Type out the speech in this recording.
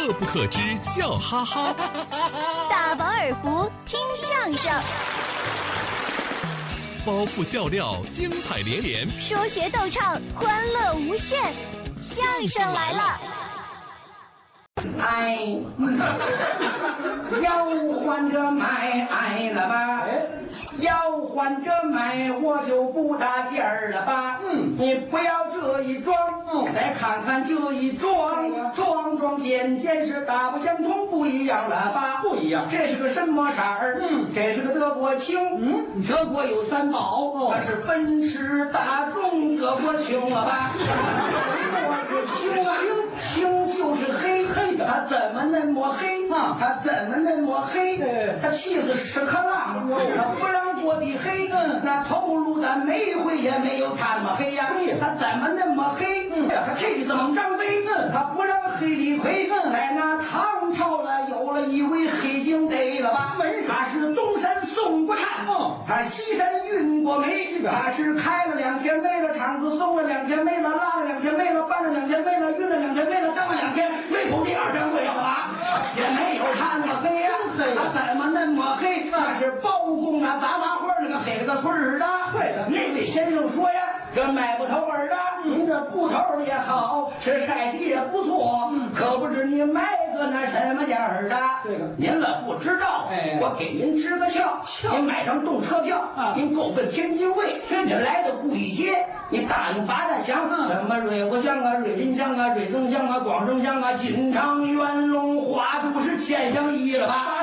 乐不可支，笑哈哈。 大饱耳福，听相声。 包袱笑料，精彩连连； 说学逗唱，欢乐无限。相声来了！ 哎，要换着买了吧？要换着买，我就不搭劲儿了吧？你不要这一装，再看看这一装，装件是大不相同，不一样了吧？不一样。这是个什么色儿？这是个德国青。德国有三宝，它是奔驰、大众、德国青了吧？我是青啊，青就是黑。他怎么那么黑？他怎么那么黑？他气死屎壳郎，他不让过的黑。那头颅的煤灰也没有他那么黑呀。他怎么那么黑？他气死猛张飞，他不让黑李逵。在那唐朝了，有了一位黑警逮了吧？他是东山宋国禅，他西山运过煤，他是开了2天煤了，厂子送了2天煤了，拉了2天煤了，搬了2天煤了，运了2天煤了，张了2天，没土地2掌柜了吧？也没有他那么黑呀，他怎么那么黑？那是包公啊，杂麻花那个黑了个村儿的。对的，那位先生说呀，这买不头儿的，您这布头也好，是晒洗也不错，可不知你买个那什么价儿的。这个您了不知道，我给您支个窍，您买张动车票，您够奔天津卫，您来到故意街，你打听八大乡，什么瑞国乡啊、瑞林乡啊、瑞增乡啊、广正乡啊、锦昌、元龙、花都是千乡一了吧？